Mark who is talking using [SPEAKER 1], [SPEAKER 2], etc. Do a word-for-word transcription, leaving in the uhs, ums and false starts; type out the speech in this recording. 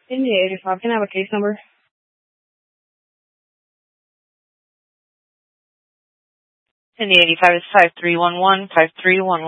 [SPEAKER 1] India eighty-five, can I have a case number?
[SPEAKER 2] India eighty-five is five three one one, five three one one.